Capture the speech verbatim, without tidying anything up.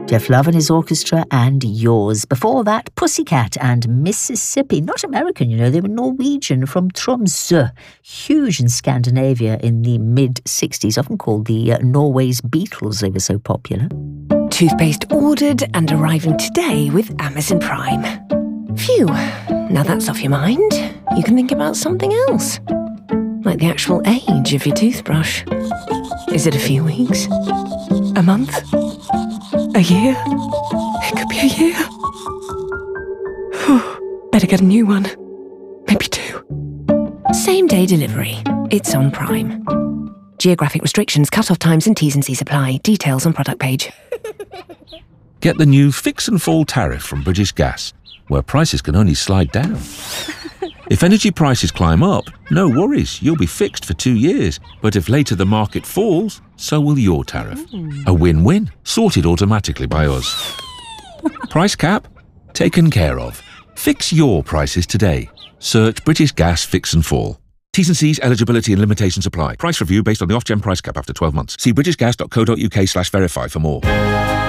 Jeff Love and his orchestra and Yours. Before that, Pussycat and Mississippi. Not American, you know, they were Norwegian from Tromsø. Huge in Scandinavia in the mid-sixties, often called the uh, Norway's Beatles. They were so popular. Toothpaste ordered and arriving today with Amazon Prime. Phew, now that's off your mind. You can think about something else. Like the actual age of your toothbrush. Is it a few weeks? A month? A year? It could be a year. Whew, better get a new one. Maybe two. Same day delivery. It's on Prime. Geographic restrictions, cut-off times and T's and C's apply. Details on product page. Get the new Fix and Fall tariff from British Gas, where prices can only slide down. If energy prices climb up, no worries, you'll be fixed for two years. But if later the market falls, so will your tariff. A win-win, sorted automatically by us. Price cap? Taken care of. Fix your prices today. Search British Gas Fix and Fall. T's and C's, eligibility and limitations apply. Price review based on the Ofgem price cap after twelve months. See britishgas.co.uk slash verify for more.